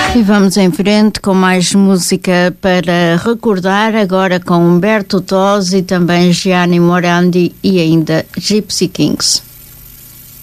E vamos em frente com mais música para recordar, agora com Humberto Tozzi, também Gianni Morandi e ainda Gypsy Kings.